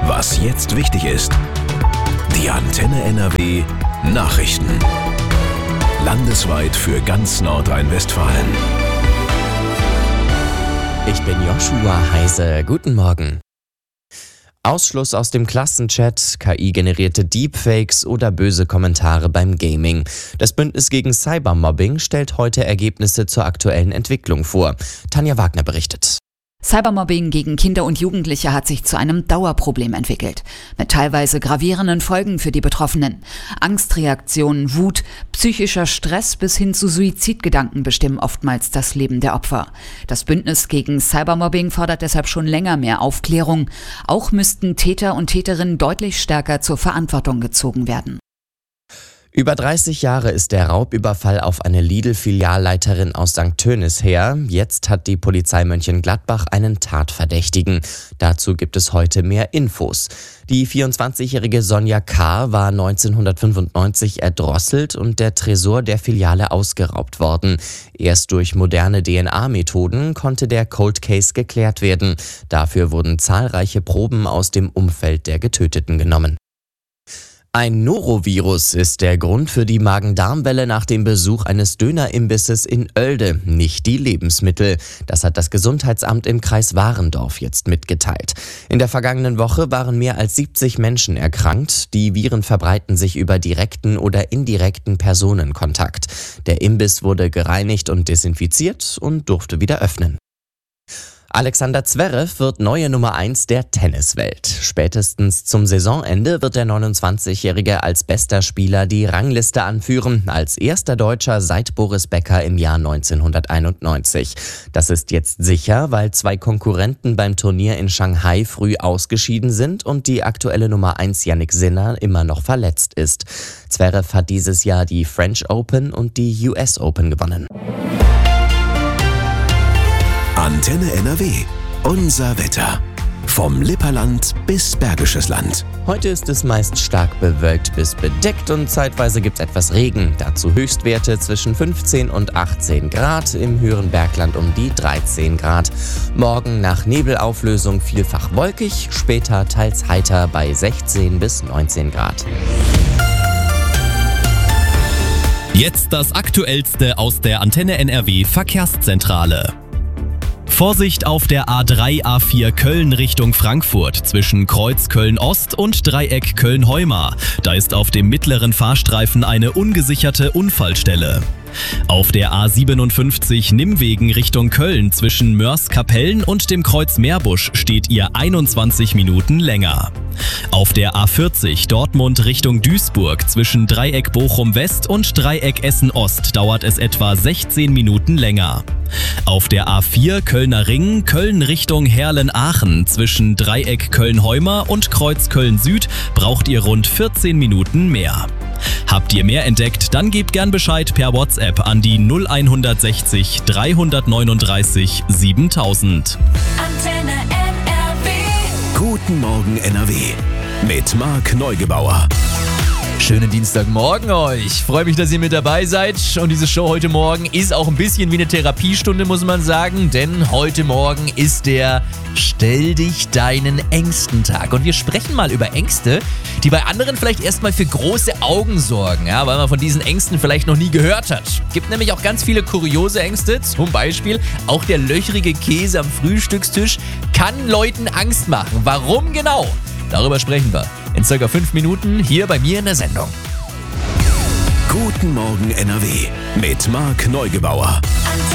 Was jetzt wichtig ist. Die Antenne NRW Nachrichten. Landesweit für ganz Nordrhein-Westfalen. Ich bin Joshua Heise. Guten Morgen. Ausschluss aus dem Klassenchat, KI-generierte Deepfakes oder böse Kommentare beim Gaming. Das Bündnis gegen Cybermobbing stellt heute Ergebnisse zur aktuellen Entwicklung vor. Tanja Wagner berichtet. Cybermobbing gegen Kinder und Jugendliche hat sich zu einem Dauerproblem entwickelt, mit teilweise gravierenden Folgen für die Betroffenen. Angstreaktionen, Wut, psychischer Stress bis hin zu Suizidgedanken bestimmen oftmals das Leben der Opfer. Das Bündnis gegen Cybermobbing fordert deshalb schon länger mehr Aufklärung. Auch müssten Täter und Täterinnen deutlich stärker zur Verantwortung gezogen werden. Über 30 Jahre ist der Raubüberfall auf eine Lidl-Filialleiterin aus St. Tönis her. Jetzt hat die Polizei Mönchengladbach einen Tatverdächtigen. Dazu gibt es heute mehr Infos. Die 24-jährige Sonja K. war 1995 erdrosselt und der Tresor der Filiale ausgeraubt worden. Erst durch moderne DNA-Methoden konnte der Cold Case geklärt werden. Dafür wurden zahlreiche Proben aus dem Umfeld der Getöteten genommen. Ein Norovirus ist der Grund für die Magen-Darm-Welle nach dem Besuch eines Dönerimbisses in Oelde, nicht die Lebensmittel. Das hat das Gesundheitsamt im Kreis Warendorf jetzt mitgeteilt. In der vergangenen Woche waren mehr als 70 Menschen erkrankt. Die Viren verbreiten sich über direkten oder indirekten Personenkontakt. Der Imbiss wurde gereinigt und desinfiziert und durfte wieder öffnen. Alexander Zverev wird neue Nummer 1 der Tenniswelt. Spätestens zum Saisonende wird der 29-Jährige als bester Spieler die Rangliste anführen, als erster Deutscher seit Boris Becker im Jahr 1991. Das ist jetzt sicher, weil 2 Konkurrenten beim Turnier in Shanghai früh ausgeschieden sind und die aktuelle Nummer 1 Jannik Sinner immer noch verletzt ist. Zverev hat dieses Jahr die French Open und die US Open gewonnen. Antenne NRW. Unser Wetter. Vom Lipperland bis Bergisches Land. Heute ist es meist stark bewölkt bis bedeckt und zeitweise gibt es etwas Regen. Dazu Höchstwerte zwischen 15 und 18 Grad, im höheren Bergland um die 13 Grad. Morgen nach Nebelauflösung vielfach wolkig, später teils heiter bei 16 bis 19 Grad. Jetzt das Aktuellste aus der Antenne NRW Verkehrszentrale. Vorsicht auf der A3, A4 Köln Richtung Frankfurt zwischen Kreuz Köln-Ost und Dreieck Köln-Heumar. Da ist auf dem mittleren Fahrstreifen eine ungesicherte Unfallstelle. Auf der A57 Nimwegen Richtung Köln zwischen Mörs-Kapellen und dem Kreuz Meerbusch steht ihr 21 Minuten länger. Auf der A40 Dortmund Richtung Duisburg zwischen Dreieck Bochum-West und Dreieck Essen-Ost dauert es etwa 16 Minuten länger. Auf der A4 Kölner Ring Köln Richtung Herlen-Aachen zwischen Dreieck Köln-Heumar und Kreuz Köln-Süd braucht ihr rund 14 Minuten mehr. Habt ihr mehr entdeckt, dann gebt gern Bescheid per WhatsApp an die 0160 339 7000. Antenne NRW. Guten Morgen NRW. Mit Marc Neugebauer. Schönen Dienstagmorgen euch. Freue mich, dass ihr mit dabei seid. Und diese Show heute Morgen ist auch ein bisschen wie eine Therapiestunde, muss man sagen. Denn heute Morgen ist der Stell dich deinen Ängsten Tag. Und wir sprechen mal über Ängste, die bei anderen vielleicht erstmal für große Augen sorgen. Ja, weil man von diesen Ängsten vielleicht noch nie gehört hat. Gibt nämlich auch ganz viele kuriose Ängste. Zum Beispiel auch der löchrige Käse am Frühstückstisch kann Leuten Angst machen. Warum genau? Darüber sprechen wir in ca. 5 Minuten hier bei mir in der Sendung. Guten Morgen NRW mit Marc Neugebauer. Antenne